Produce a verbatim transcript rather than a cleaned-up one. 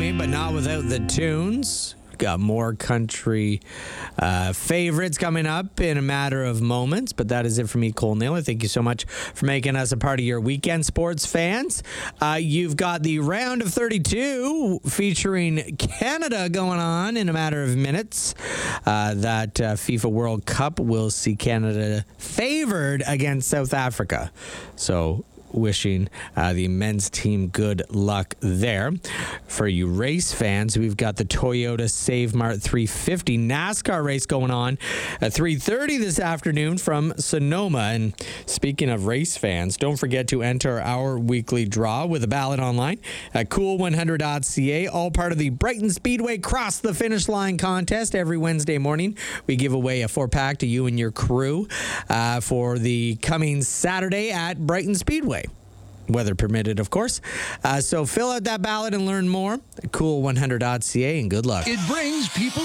country, but not without the tunes. Got more country uh, favorites coming up in a matter of moments, but that is it for me, Cole Naylor. Thank you so much for making us a part of your weekend, sports fans. Uh, you've got the round of thirty-two featuring Canada going on in a matter of minutes. Uh, that uh, FIFA World Cup will see Canada favored against South Africa. So wishing uh, the men's team good luck there. For you race fans, we've got the Toyota Save Mart three fifty NASCAR race going on at three thirty this afternoon from Sonoma. And speaking of race fans, don't forget to enter our weekly draw with a ballot online at cool one hundred dot c a, all part of the Brighton Speedway Cross the Finish Line contest. Every Wednesday morning, we give away a four-pack to you and your crew uh, for the coming Saturday at Brighton Speedway. Weather permitted, of course. Uh, so fill out that ballot and learn more at cool one hundred dot c a, and good luck. It brings people